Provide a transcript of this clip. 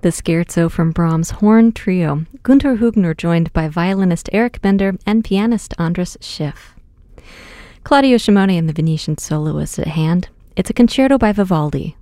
the scherzo from Brahms' Horn Trio. Gunther Hübner joined by violinist Eric Bender and pianist Andras Schiff. Claudio Shimone and the Venetian soloists at hand. It's a concerto by Vivaldi.